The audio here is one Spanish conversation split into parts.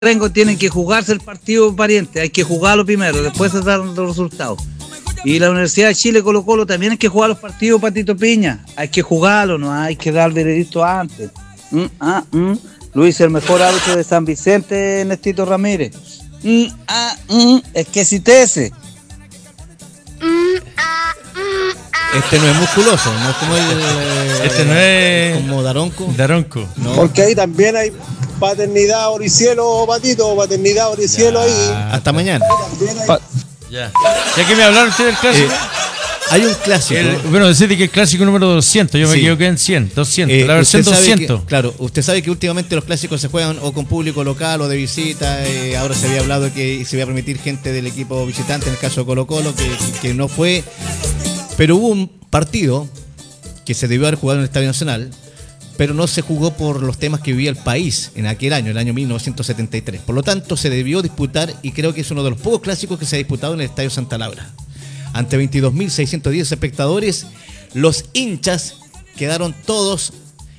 Rengo tienen que jugarse el partido pariente, hay que jugarlo primero, después se dan los resultados. Y la Universidad de Chile, Colo-Colo, también hay que jugar los partidos, Patito Piña, hay que jugarlo, no hay que dar veredicto antes. Luis, el mejor árbitro de San Vicente, Nestito Ramírez. Es que si te ese. Este no es musculoso, no es como este no es como Daronco. Daronco. No. Porque ahí también hay paternidad Oricielo, Patito, paternidad Oricielo ahí. Hasta mañana. Ya que me hablaron ustedes del clásico. Hay un clásico. Bueno, decís que el clásico número 200, yo me equivoqué en 100, 200, la versión 200. Claro, usted sabe que últimamente los clásicos se juegan o con público local o de visita. Ahora se había hablado de que se iba a permitir gente del equipo visitante, en el caso de Colo-Colo, que no fue. Pero hubo un partido que se debió haber jugado en el Estadio Nacional, pero no se jugó por los temas que vivía el país en aquel año, el año 1973. Por lo tanto, se debió disputar, y creo que es uno de los pocos clásicos que se ha disputado en el Estadio Santa Laura. Ante 22.610 espectadores, los hinchas quedaron todos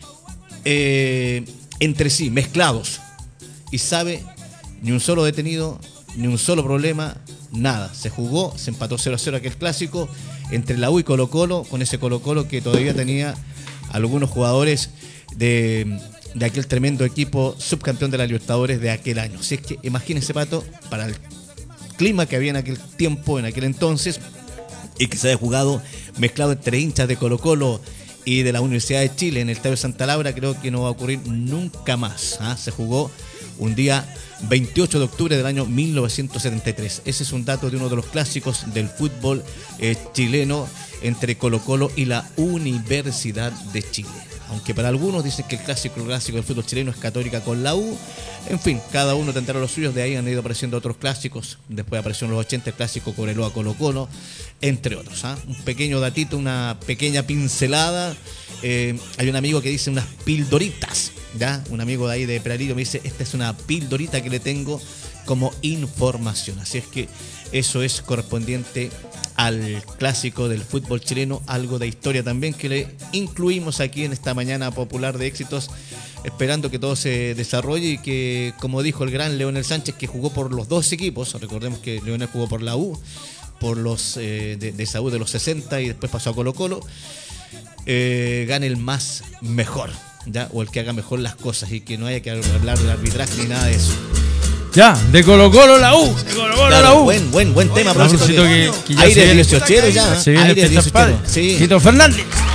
entre sí, mezclados. Y sabe, ni un solo detenido, ni un solo problema, nada. Se jugó, se empató 0-0 aquel clásico entre la U y Colo-Colo, con ese Colo-Colo que todavía tenía algunos jugadores de aquel tremendo equipo subcampeón de la Libertadores de aquel año. Así es que imagínense, Pato, para el clima que había en aquel tiempo, en aquel entonces, y que se haya jugado mezclado entre hinchas de Colo-Colo y de la Universidad de Chile en el Estadio Santa Laura, creo que no va a ocurrir nunca más. Se jugó un día 28 de octubre del año 1973. Ese es un dato de uno de los clásicos del fútbol chileno entre Colo-Colo y la Universidad de Chile. Aunque para algunos dicen que el clásico del fútbol chileno es Católica con la U. En fin, cada uno tendrá los suyos. De ahí han ido apareciendo otros clásicos. Después apareció en los 80 el clásico Cobreloa Colo-Colo, entre otros. Un pequeño datito, una pequeña pincelada. Hay un amigo que dice unas pildoritas, ¿ya? Un amigo de ahí de Peralillo me dice, esta es una pildorita que le tengo como información. Así es que eso es correspondiente al clásico del fútbol chileno, algo de historia también que le incluimos aquí en esta mañana popular de éxitos, esperando que todo se desarrolle y que, como dijo el gran Leonel Sánchez, que jugó por los dos equipos, recordemos que Leonel jugó por la U, por los de esa U de los 60 y después pasó a Colo-Colo, gane el más mejor, ¿ya? O el que haga mejor las cosas y que no haya que hablar del arbitraje ni nada de eso. Ya, de Colo-Colo la U. De Colo-Colo la U. Buen tema, que ya aire 18 ya. Se viene el 18. sí. Tito Fernández.